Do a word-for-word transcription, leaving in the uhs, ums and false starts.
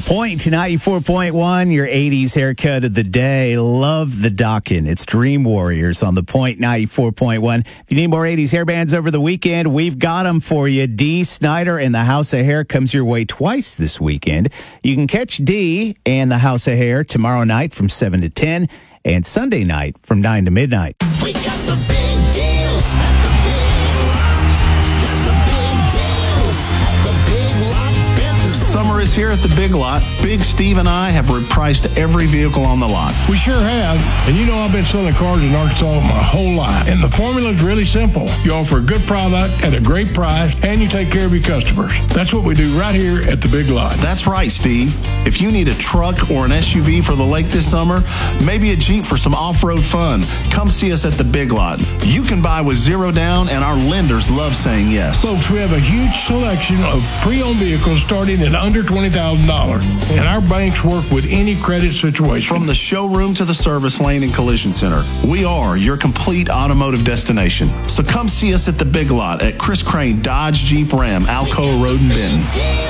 Point to ninety-four point one, your eighties haircut of the day. Love the Dokken. It's Dream Warriors on the Point ninety-four point one. If you need more eighties hairbands over the weekend, we've got them for you. Dee Snider and the House of Hair comes your way twice this weekend. You can catch Dee and the House of Hair tomorrow night from seven to ten and Sunday night from nine to midnight. We got the big deals at the Big Lots. Got the big deals at the Big Lot Business. Summer is here at the Big Lot. Big Steve and I have repriced every vehicle on the lot. We sure have. And you know I've been selling cars in Arkansas my whole life. And the formula is really simple. You offer a good product at a great price, and you take care of your customers. That's what we do right here at the Big Lot. That's right, Steve. If you need a truck or an S U V for the lake this summer, maybe a Jeep for some off-road fun, come see us at the Big Lot. You can buy with zero down, and our lenders love saying yes. Folks, we have a huge selection of pre-owned vehicles starting at under twenty thousand dollars. And our banks work with any credit situation. From the showroom to the service lane and collision center, we are your complete automotive destination. So come see us at the Big Lot at Chris Crane Dodge Jeep Ram, Alcoa Road in Benton.